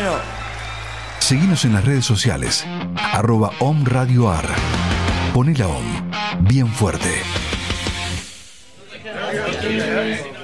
bueno. Seguinos en las redes sociales, @omradioar. Poné la OM bien fuerte.